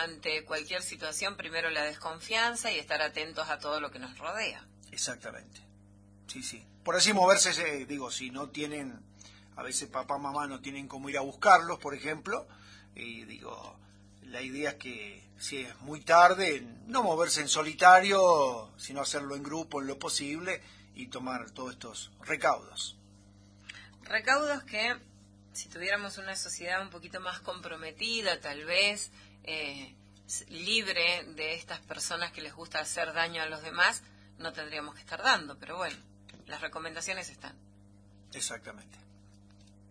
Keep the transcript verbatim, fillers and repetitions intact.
ante cualquier situación, primero la desconfianza y estar atentos a todo lo que nos rodea. Exactamente. Sí, sí. Por así moverse, eh, digo, si no tienen, a veces papá, mamá no tienen cómo ir a buscarlos, por ejemplo, y digo, la idea es que si es muy tarde, no moverse en solitario, sino hacerlo en grupo en lo posible y tomar todos estos recaudos. Recaudos que, si tuviéramos una sociedad un poquito más comprometida, tal vez, eh, libre de estas personas que les gusta hacer daño a los demás, no tendríamos que estar dando, pero bueno, las recomendaciones están. Exactamente.